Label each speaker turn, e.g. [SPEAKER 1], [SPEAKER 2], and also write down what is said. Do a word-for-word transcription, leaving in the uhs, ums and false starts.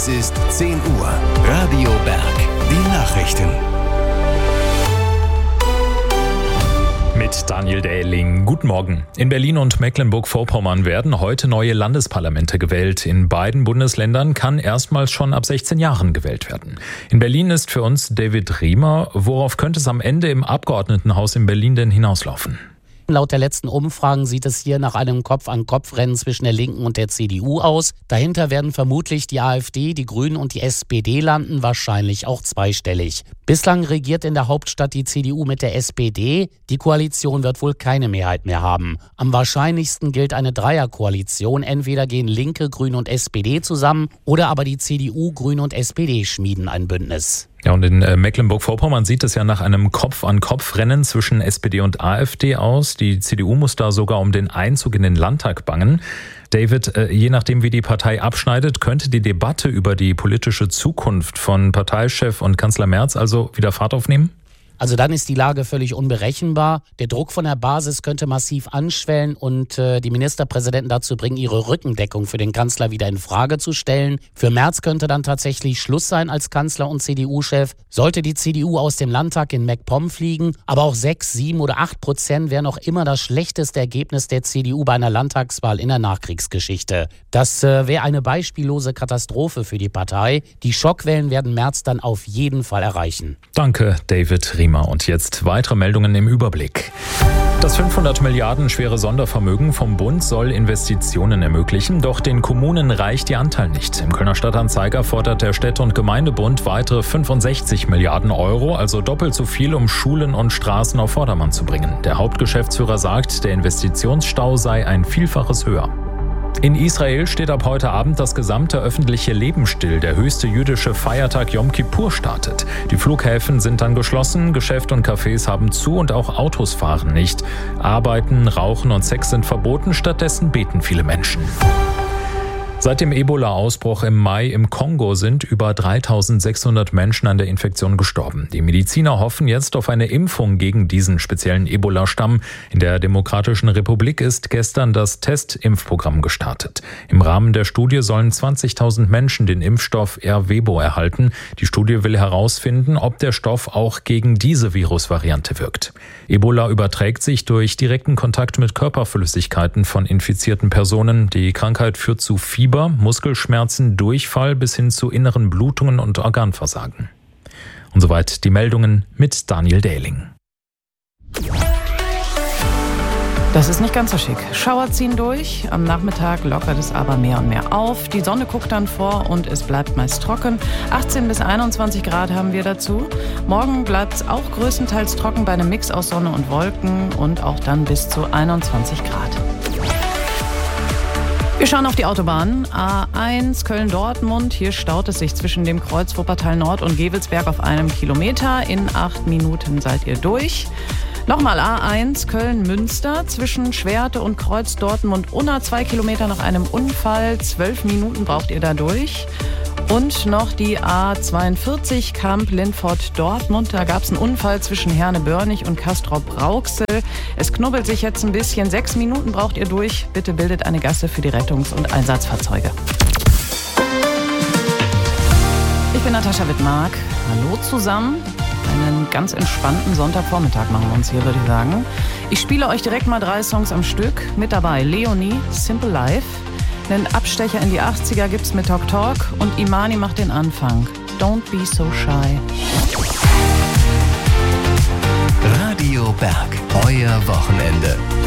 [SPEAKER 1] Es ist zehn Uhr. Radio Berg. Die Nachrichten.
[SPEAKER 2] Mit Daniel Dähling. Guten Morgen. In Berlin und Mecklenburg-Vorpommern werden heute neue Landesparlamente gewählt. In beiden Bundesländern kann erstmals schon ab sechzehn Jahren gewählt werden. In Berlin ist für uns David Riemer. Worauf könnte es am Ende im Abgeordnetenhaus in Berlin denn hinauslaufen?
[SPEAKER 3] Laut der letzten Umfragen sieht es hier nach einem Kopf-an-Kopf-Rennen zwischen der Linken und der C D U aus. Dahinter werden vermutlich die AfD, die Grünen und die S P D landen, wahrscheinlich auch zweistellig. Bislang regiert in der Hauptstadt die C D U mit der S P D. Die Koalition wird wohl keine Mehrheit mehr haben. Am wahrscheinlichsten gilt eine Dreierkoalition. Entweder gehen Linke, Grüne und S P D zusammen oder aber die C D U, Grüne und S P D schmieden ein Bündnis.
[SPEAKER 2] Ja, und in Mecklenburg-Vorpommern sieht es ja nach einem Kopf-an-Kopf-Rennen zwischen S P D und AfD aus. Die C D U muss da sogar um den Einzug in den Landtag bangen. David, je nachdem wie die Partei abschneidet, könnte die Debatte über die politische Zukunft von Parteichef und Kanzler Merz also wieder Fahrt aufnehmen?
[SPEAKER 3] Also dann ist die Lage völlig unberechenbar. Der Druck von der Basis könnte massiv anschwellen und äh, die Ministerpräsidenten dazu bringen, ihre Rückendeckung für den Kanzler wieder in Frage zu stellen. Für Merz könnte dann tatsächlich Schluss sein als Kanzler und C D U-Chef. Sollte die C D U aus dem Landtag in MacPom fliegen, aber auch sechs, sieben oder acht Prozent wären noch immer das schlechteste Ergebnis der C D U bei einer Landtagswahl in der Nachkriegsgeschichte. Das äh, wäre eine beispiellose Katastrophe für die Partei. Die Schockwellen werden Merz dann auf jeden Fall erreichen.
[SPEAKER 2] Danke, David Riemer. Und jetzt weitere Meldungen im Überblick. Das fünfhundert Milliarden schwere Sondervermögen vom Bund soll Investitionen ermöglichen, doch den Kommunen reicht ihr Anteil nicht. Im Kölner Stadtanzeiger fordert der Städte- und Gemeindebund weitere fünfundsechzig Milliarden Euro, also doppelt so viel, um Schulen und Straßen auf Vordermann zu bringen. Der Hauptgeschäftsführer sagt, der Investitionsstau sei ein Vielfaches höher. In Israel steht ab heute Abend das gesamte öffentliche Leben still. Der höchste jüdische Feiertag Yom Kippur startet. Die Flughäfen sind dann geschlossen, Geschäfte und Cafés haben zu und auch Autos fahren nicht. Arbeiten, Rauchen und Sex sind verboten, stattdessen beten viele Menschen. Seit dem Ebola-Ausbruch im Mai im Kongo sind über dreitausendsechshundert Menschen an der Infektion gestorben. Die Mediziner hoffen jetzt auf eine Impfung gegen diesen speziellen Ebola-Stamm. In der Demokratischen Republik ist gestern das Testimpfprogramm gestartet. Im Rahmen der Studie sollen zwanzigtausend Menschen den Impfstoff Ervebo erhalten. Die Studie will herausfinden, ob der Stoff auch gegen diese Virusvariante wirkt. Ebola überträgt sich durch direkten Kontakt mit Körperflüssigkeiten von infizierten Personen. Die Krankheit führt zu Fieber, Muskelschmerzen, Durchfall bis hin zu inneren Blutungen und Organversagen. Und soweit die Meldungen mit Daniel Dähling.
[SPEAKER 4] Das ist nicht ganz so schick. Schauer ziehen durch, am Nachmittag lockert es aber mehr und mehr auf. Die Sonne guckt dann vor und es bleibt meist trocken. achtzehn bis einundzwanzig Grad haben wir dazu. Morgen bleibt es auch größtenteils trocken bei einem Mix aus Sonne und Wolken und auch dann bis zu einundzwanzig Grad. Wir schauen auf die Autobahn. A eins Köln-Dortmund. Hier staut es sich zwischen dem Kreuz Wuppertal Nord und Gevelsberg auf einem Kilometer. In acht Minuten seid ihr durch. Nochmal A eins Köln-Münster. Zwischen Schwerte und Kreuz Dortmund-Unna zwei Kilometer nach einem Unfall. Zwölf Minuten braucht ihr da durch. Und noch die A zweiundvierzig Kamp-Lindfort-Dortmund. Da gab es einen Unfall zwischen Herne-Börnig und Castrop-Rauxel. Es knubbelt sich jetzt ein bisschen. Sechs Minuten braucht ihr durch. Bitte bildet eine Gasse für die Rettungs- und Einsatzfahrzeuge. Ich bin Natascha Wittmark. Hallo zusammen. Einen ganz entspannten Sonntagvormittag machen wir uns hier, würde ich sagen. Ich spiele euch direkt mal drei Songs am Stück. Mit dabei Leonie, Simple Life. Einen Abstecher in die achtziger gibt's mit Talk Talk und Imani macht den Anfang. Don't be so shy.
[SPEAKER 1] Radio Berg, euer Wochenende.